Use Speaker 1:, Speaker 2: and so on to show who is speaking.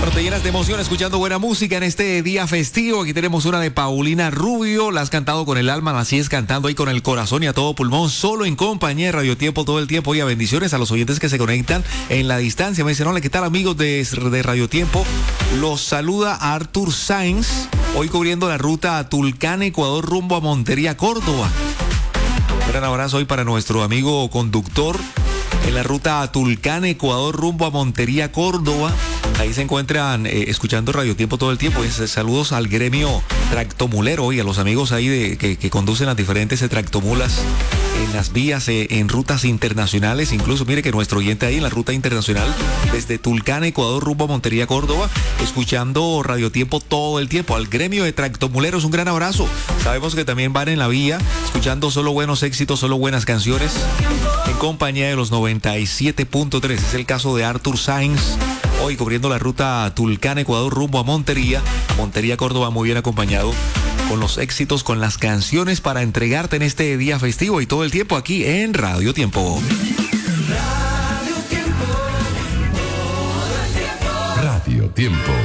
Speaker 1: Bueno, te llenas de emoción escuchando buena música en este día festivo. Aquí tenemos una de Paulina Rubio. La has cantado con el alma, la sigues cantando ahí con el corazón y a todo pulmón, solo en compañía de Radio Tiempo todo el tiempo. Oye, bendiciones a los oyentes que se conectan en la distancia. Me dicen, hola, ¿qué tal, amigos de Radio Tiempo? Los saluda Arthur Sainz, hoy cubriendo la ruta a Tulcán, Ecuador, rumbo a Montería, Córdoba. Un gran abrazo hoy para nuestro amigo conductor en la ruta a Tulcán, Ecuador, rumbo a Montería, Córdoba. Ahí se encuentran escuchando Radio Tiempo todo el tiempo. Saludos al gremio tractomulero y a los amigos ahí que conducen las diferentes tractomulas en las vías, en rutas internacionales. Incluso mire que nuestro oyente ahí en la ruta internacional desde Tulcán, Ecuador, rumbo a Montería, Córdoba, escuchando Radio Tiempo todo el tiempo. Al gremio de tractomuleros, un gran abrazo. Sabemos que también van en la vía escuchando solo buenos éxitos, solo buenas canciones en compañía de los 97.3. Es el caso de Arthur Sainz, hoy cubriendo la ruta Tulcán, Ecuador, rumbo a Montería, Córdoba, muy bien acompañado con los éxitos, con las canciones para entregarte en este día festivo y todo el tiempo aquí en Radio Tiempo.
Speaker 2: Radio Tiempo.